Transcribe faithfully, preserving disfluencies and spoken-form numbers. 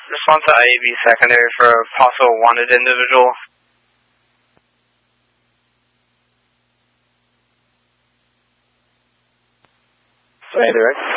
Response to I A B secondary for a possible wanted individual. Hey, direct.